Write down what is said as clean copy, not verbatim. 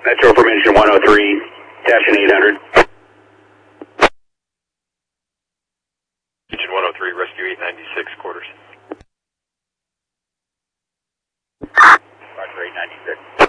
Metro from engine 103, dash 800. Engine 103, rescue 896, quarters. Roger, 896.